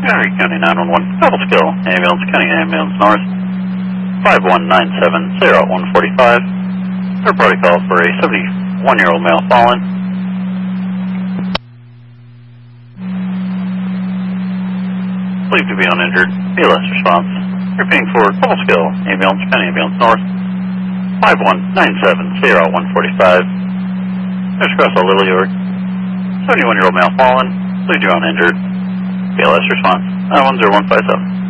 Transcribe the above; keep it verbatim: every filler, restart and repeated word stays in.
Erie County nine one one, double skill, ambulance, county ambulance north, five one nine seven, zero one four five. Third party call for a seventy-one-year-old male fallen. Believed to be uninjured, B L S response. Repeating for double skill, ambulance, county ambulance north, five one nine seven, zero one four five. There's Cresswell, Little York. seventy-one-year-old male fallen. Believed to be uninjured. B L S response. nine one zero one five seven.